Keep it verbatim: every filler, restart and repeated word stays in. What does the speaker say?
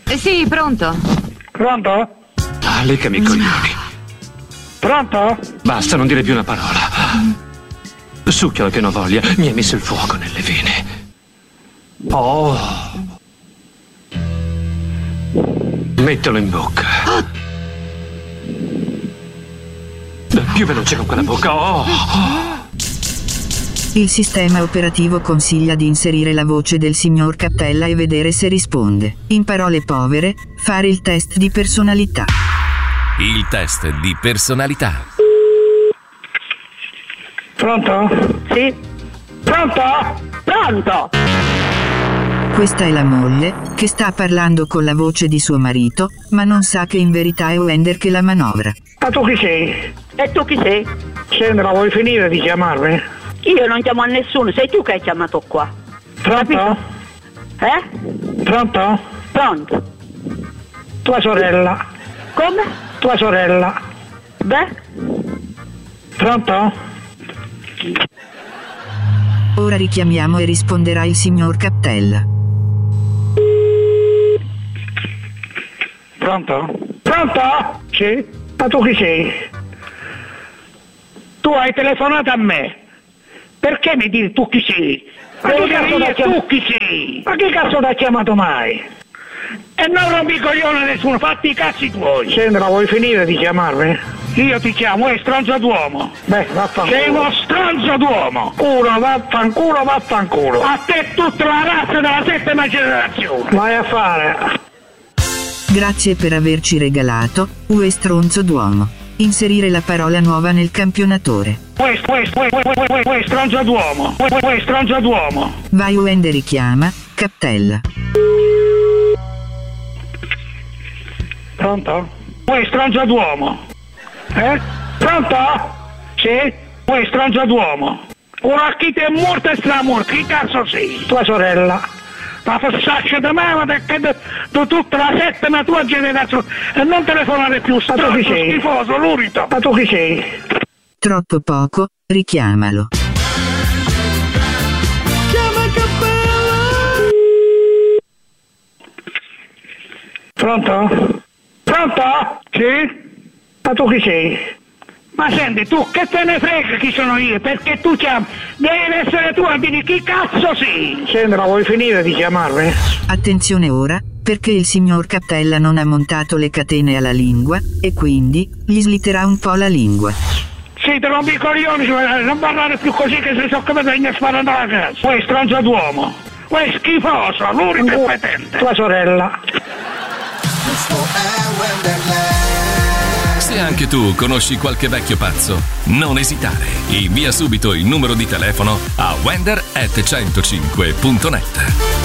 Eh, sì, pronto. Pronto? Ah, leccami i coglioni. Pronto? Basta, non dire più una parola. Succhialo che non voglia, mi hai messo il fuoco nelle vene. Oh. Mettilo in bocca. Più veloce con quella bocca. Oh. Il sistema operativo consiglia di inserire la voce del signor Cappella e vedere se risponde. In parole povere, fare il test di personalità. Il test di personalità. Pronto? Sì. Pronto? Pronto? Questa è la moglie, che sta parlando con la voce di suo marito, ma non sa che in verità è Wender che la manovra. Ma tu chi sei? E tu chi sei? Sandra, vuoi finire di chiamarmi? Io non chiamo a nessuno, sei tu che hai chiamato qua. Pronto? Eh? Pronto? Pronto? Tua sorella. Come? Tua sorella. Beh? Pronto? Ora richiamiamo e risponderà il signor Cappella. Pronto? Pronto? Sì? Ma tu chi sei? Tu hai telefonato a me. Perché mi dici tu chi sei? Ma che cazzo t'ha chiamato? Tu chi sei? Ma che cazzo t'ha chiamato mai? E non rompi i coglioni a nessuno, fatti i cazzi tuoi. Sandra, vuoi finire di chiamarmi? Io ti chiamo, è stronzo d'uomo. Beh, vaffanculo. Sei uno stronzo d'uomo. Culo, vaffanculo, vaffanculo. A te tutta la razza della settima generazione. Vai a fare. Grazie per averci regalato, Ue stronzo d'uomo. Inserire la parola nuova nel campionatore. Questo, questo, questo, questo, questo, stronzo d'uomo. Questo, questo, stronzo d'uomo. Vai Wender richiama, Cappella. Pronto? Questo, stronzo d'uomo. Eh? Pronto? Sì? Questo, stronzo d'uomo. Ora chi ti è morto e stramorto, chi cazzo sei? Tua sorella. La fossaccia di me, ma perché di tutta la settima tua generazione. E non telefonare più, stronzo schifoso, lurido. Ma tu chi sei? Troppo poco, richiamalo. Chiama Cappella! Pronto? Pronto? Sì? Ma tu chi sei? Ma senti, tu che te ne frega chi sono io? Perché tu chiami? Devi essere tu a dire chi cazzo sei? Sandra, vuoi finire di chiamarmi? Attenzione ora, perché il signor Cappella non ha montato le catene alla lingua, e quindi gli slitterà un po' la lingua. Sì, te rompi i coglioni, non parlare più così che se so come venga a sparare alla casa. Uè, stronzo d'uomo. Uè, schifoso, lurido e petente. Tua sorella. Se anche tu conosci qualche vecchio pazzo, non esitare. Invia subito il numero di telefono a wender at centocinque punto net.